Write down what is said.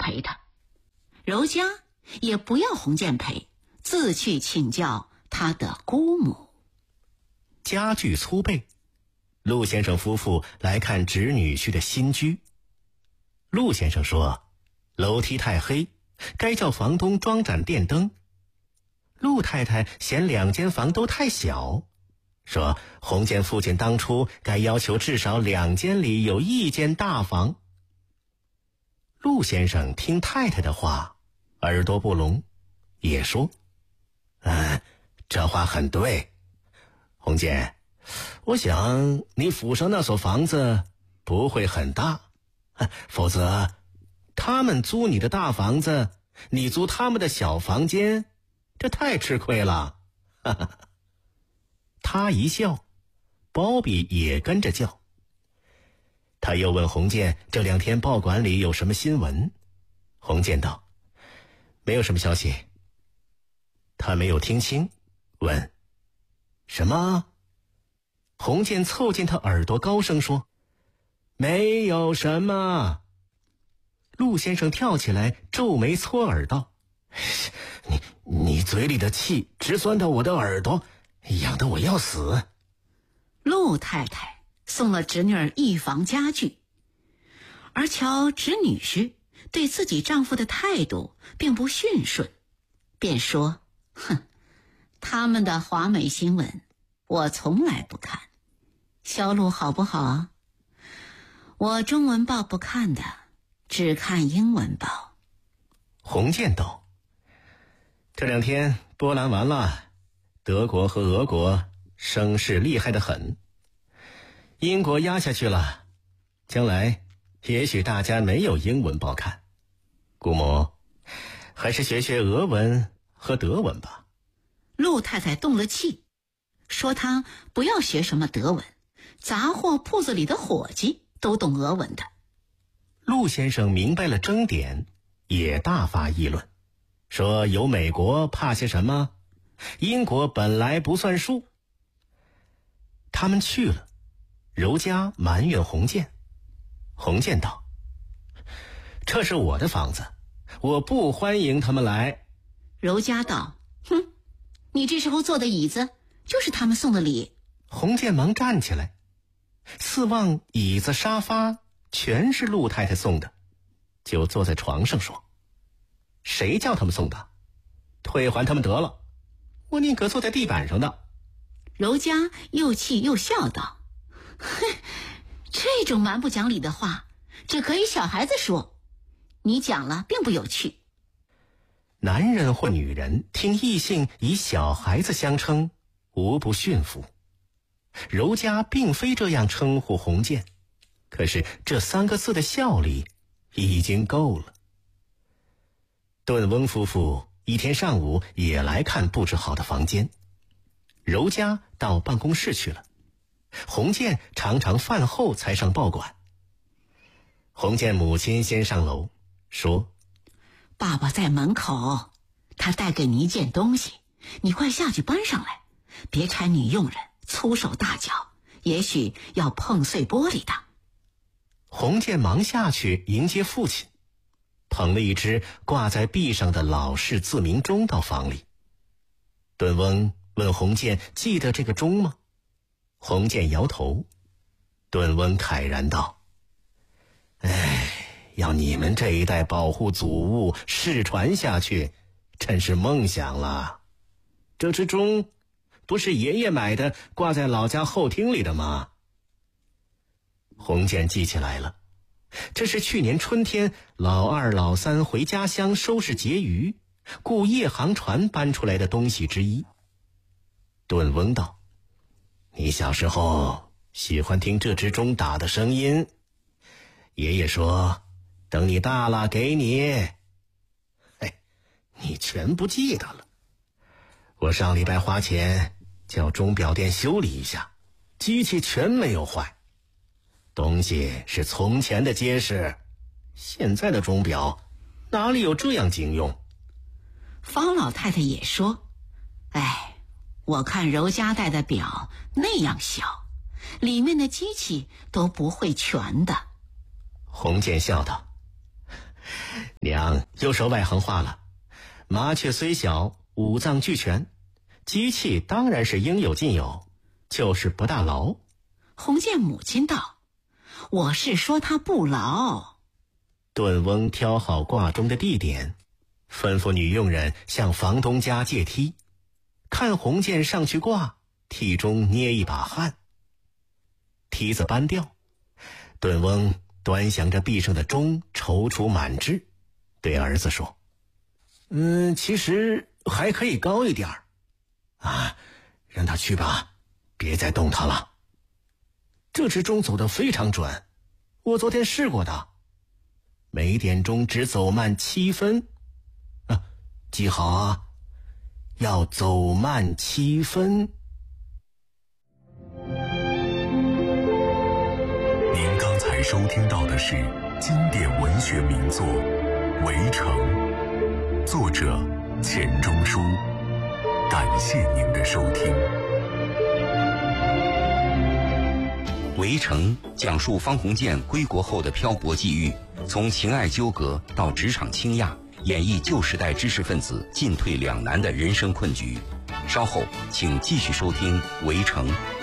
陪他。柔家也不要洪建陪，自去请教他的姑母。 家具粗备，陆先生夫妇来看侄女婿的新居。陆先生说，楼梯太黑，该叫房东装盏电灯。陆太太嫌2间房都太小，说洪建父亲当初该要求至少2间里有1间大房。陆先生听太太的话，耳朵不聋，也说，这话很对。洪建，我想你府上那所房子不会很大，否则他们租你的大房子，你租他们的小房间，这太吃亏了。他一笑，包比也跟着叫。他又问洪建这2天报馆里有什么新闻。洪建道，没有什么消息。他没有听清，问，什么？洪建凑近他耳朵高声说，没有什么。陆先生跳起来皱眉搓耳道，你嘴里的气直钻到我的耳朵，痒得我要死。 陆太太送了侄女儿1房家具，而瞧侄女婿对自己丈夫的态度并不驯顺，便说，他们的华美新闻我从来不看，销路好不好啊？我中文报不看的，只看英文报。 洪建道，这2天波兰完了，德国和俄国声势厉害得很，英国压下去了，将来也许大家没有英文报看，姑母还是学学俄文和德文吧。 陆太太动了气，说她不要学什么德文，杂货铺子里的伙计都懂俄文的。 陆先生明白了争点，也大发议论，说有美国怕些什么？英国本来不算数。他们去了，柔家埋怨洪建。洪建道，这是我的房子，我不欢迎他们来。 柔家道，你这时候坐的椅子就是他们送的礼。 洪建忙站起来，四望椅子沙发全是陆太太送的，就坐在床上说，谁叫他们送的？退还他们得了，我宁可坐在地板上的。 柔家又气又笑道，这种蛮不讲理的话只可以小孩子说，你讲了并不有趣。 男人或女人听异性以小孩子相称，无不驯服。柔家并非这样称呼洪建，可是这3个字的效力已经够了。顿翁夫妇一天上午也来看布置好的房间，柔家到办公室去了，洪建常常饭后才上报馆。洪建母亲先上楼说， 爸爸在门口，他带给你一件东西，你快下去搬上来，别拆女佣人粗手大脚，也许要碰碎玻璃的。 洪建忙下去迎接父亲，捧了一只挂在壁上的老式自鸣钟到房里。顿翁问洪建记得这个钟吗？洪建摇头。顿翁慨然道，要你们这一代保护祖物世传下去，真是梦想了。这只钟不是爷爷买的，挂在老家后厅里的吗？洪建记起来了，这是去年春天老二老三回家乡收拾结余，雇夜航船搬出来的东西之一。顿翁道，你小时候喜欢听这只钟打的声音，爷爷说等你大了给你。你全不记得了。我上礼拜花钱叫钟表店修理一下，机器全没有坏。东西是从前的结实，现在的钟表哪里有这样经用？ 方老太太也说，我看柔家带的表那样小，里面的机器都不会全的。 洪建笑道， 娘又说外行话了，麻雀虽小，五脏俱全，机器当然是应有尽有，就是不大牢。 洪建母亲道：我是说他不牢。 顿翁挑好挂钟的地点，吩咐女佣人向房东家借梯，看洪建上去挂，梯中捏一把汗。梯子搬掉，顿翁端详着壁上的钟，踌躇满志，对儿子说：其实还可以高一点啊，让他去吧，别再动它了。这只钟走得非常准，我昨天试过的，每点钟只走慢7分。记好啊，要走慢7分。 您刚才收听到的是经典文学名作《围城》，作者钱钟书。感谢您的收听。 《围城》讲述方鸿渐归国后的漂泊际遇，从情爱纠葛到职场倾轧，演绎旧时代知识分子进退两难的人生困局。稍后请继续收听《围城》。